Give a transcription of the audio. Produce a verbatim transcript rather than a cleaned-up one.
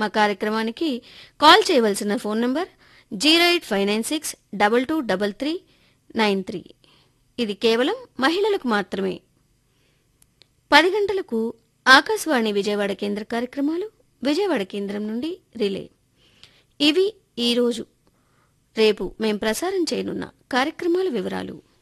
మా కార్యక్రమానికి కాల్ చేయవలసిన phone number zero eight five nine six double two double three nine three. ఇది కేవలం మహిళలకు మాత్రమే. పది గంటలకు ఆకాశవాణి విజయవాడ కేంద్ర కార్యక్రమాలు విజయవాడ కేంద్రం నుండి రిలే. ఇవి ఈరోజు రేపు మేం ప్రసారం చేయనున్న కార్యక్రమాల వివరాలు.